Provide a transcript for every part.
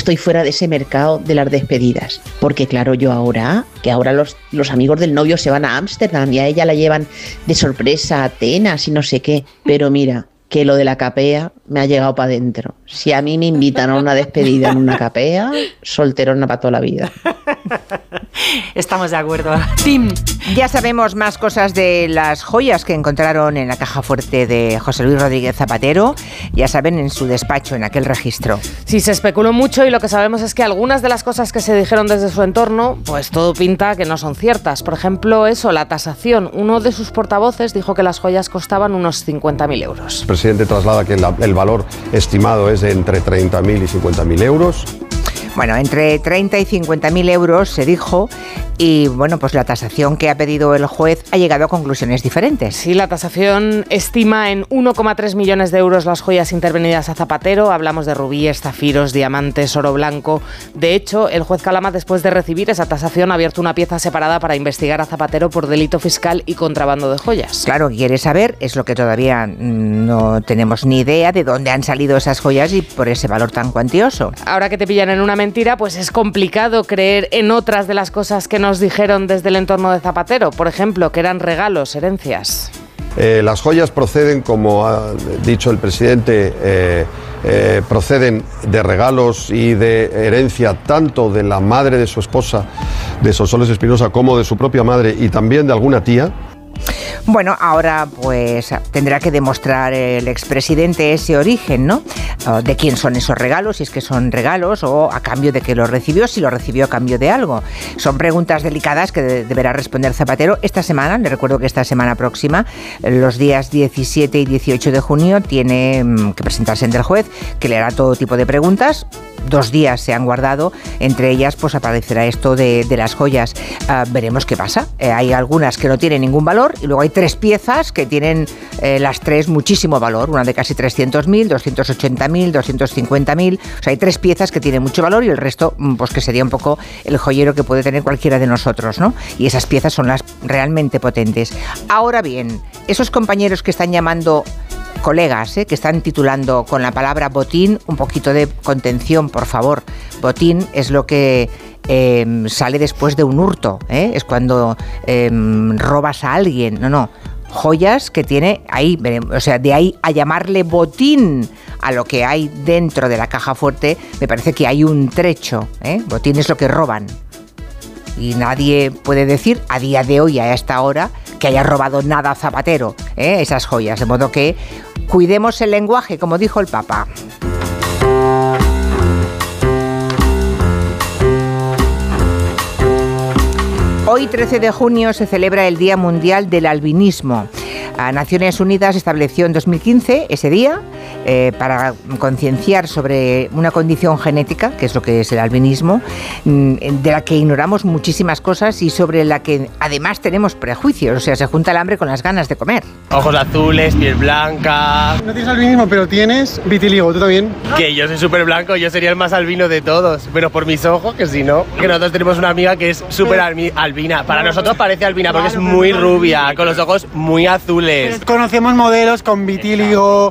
estoy fuera de ese mercado de las despedidas. Porque claro, yo ahora los amigos del novio se van a Ámsterdam y a ella la llevan de sorpresa a Atenas y no sé qué. Pero mira, que lo de la capea me ha llegado para adentro. Si a mí me invitan a una despedida en una capea, solterona para toda la vida. Estamos de acuerdo. Tim. Ya sabemos más cosas de las joyas que encontraron en la caja fuerte de José Luis Rodríguez Zapatero. Ya saben, en su despacho, en aquel registro. Sí, se especuló mucho y lo que sabemos es que algunas de las cosas que se dijeron desde su entorno, pues todo pinta que no son ciertas. Por ejemplo, la tasación. Uno de sus portavoces dijo que las joyas costaban unos 50.000 euros. El presidente traslada que el valor estimado es de entre 30.000 y 50.000 euros. Bueno, entre 30 y 50.000 euros se dijo, y bueno, pues la tasación que ha pedido el juez ha llegado a conclusiones diferentes. Sí, la tasación estima en 1,3 millones de euros las joyas intervenidas a Zapatero. Hablamos de rubíes, zafiros, diamantes, oro blanco. De hecho, el juez Calama, después de recibir esa tasación, ha abierto una pieza separada para investigar a Zapatero por delito fiscal y contrabando de joyas. Claro, quiere saber, es lo que todavía no tenemos ni idea de dónde han salido esas joyas y por ese valor tan cuantioso. Ahora que te pillan en una mentira, pues es complicado creer en otras de las cosas que nos dijeron desde el entorno de Zapatero. Por ejemplo, que eran regalos, herencias. Las joyas proceden, como ha dicho el presidente, proceden de regalos y de herencia tanto de la madre de su esposa, de Sonsoles Espinosa, como de su propia madre y también de alguna tía. Bueno, ahora pues tendrá que demostrar el expresidente ese origen, ¿no? De quién son esos regalos, si es que son regalos o a cambio de que los recibió, si lo recibió a cambio de algo. Son preguntas delicadas que deberá responder Zapatero esta semana. Le recuerdo que esta semana próxima, los días 17 y 18 de junio, tiene que presentarse ante el juez, que le hará todo tipo de preguntas. 2 días se han guardado, entre ellas pues aparecerá esto de las joyas. Veremos qué pasa. Hay algunas que no tienen ningún valor y luego hay 3 piezas que tienen las 3 muchísimo valor, una de casi 300.000, 280.000, 250.000. O sea, hay 3 piezas que tienen mucho valor y el resto pues que sería un poco el joyero que puede tener cualquiera de nosotros, ¿no? Y esas piezas son las realmente potentes. Ahora bien, esos compañeros que están llamando colegas, que están titulando con la palabra botín, un poquito de contención, por favor. Botín es lo que sale después de un hurto, es cuando robas a alguien. No, joyas que tiene ahí, o sea, de ahí a llamarle botín a lo que hay dentro de la caja fuerte, me parece que hay un trecho, botín es lo que roban. Y nadie puede decir a día de hoy, a esta hora, que haya robado nada a Zapatero, esas joyas. De modo que cuidemos el lenguaje, como dijo el Papa. Hoy, 13 de junio, se celebra el Día Mundial del Albinismo. Naciones Unidas estableció en 2015 ese día para concienciar sobre una condición genética, que es lo que es el albinismo, de la que ignoramos muchísimas cosas y sobre la que además tenemos prejuicios. O sea, se junta el hambre con las ganas de comer. Ojos azules, piel blanca. No tienes albinismo, pero tienes vitiligo, ¿tú también? Que yo soy súper blanco, yo sería el más albino de todos, pero por mis ojos, que si no. Que nosotros tenemos una amiga que es súper albina. Para nosotros parece albina porque es muy rubia, con los ojos muy azules. Conocemos modelos con vitiligo,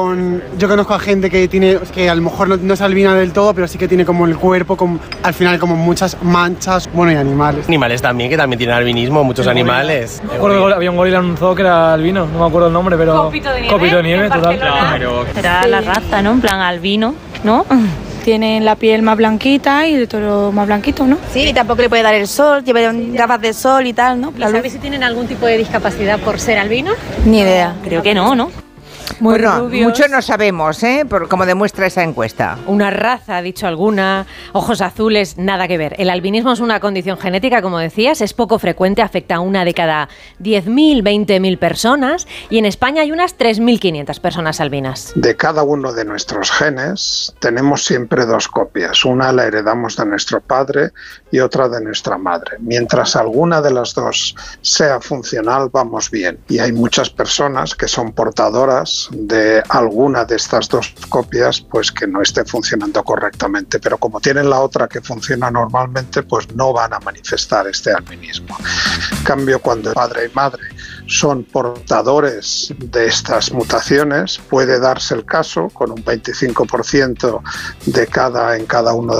yo conozco a gente que a lo mejor no es albina del todo, pero sí que tiene como el cuerpo, al final como muchas manchas, bueno, y animales. Animales también, que también tienen albinismo, muchos animales. Me acuerdo, había un gorila en un zoo que era albino, no me acuerdo el nombre, pero... Copito de nieve, total. Claro. Será la raza, ¿no? En plan albino, ¿no? Tienen la piel más blanquita y de todo más blanquito, ¿no? Sí, y tampoco le puede dar el sol, lleva gafas de sol y tal, ¿no? ¿Sabes si tienen algún tipo de discapacidad por ser albino? Ni idea. Creo que no, ¿no? Muy bueno, mucho no sabemos, como demuestra esa encuesta. Una raza, ha dicho alguna, ojos azules, nada que ver. El albinismo es una condición genética, como decías, es poco frecuente, afecta a una de cada 10.000, 20.000 personas y en España hay unas 3.500 personas albinas. De cada uno de nuestros genes tenemos siempre 2 copias. Una la heredamos de nuestro padre y otra de nuestra madre. Mientras alguna de las 2 sea funcional, vamos bien. Y hay muchas personas que son portadoras de alguna de estas 2 copias, pues que no esté funcionando correctamente, pero como tienen la otra que funciona normalmente, pues no van a manifestar este albinismo. En cambio, cuando padre y madre son portadores de estas mutaciones, puede darse el caso con un 25% en cada uno de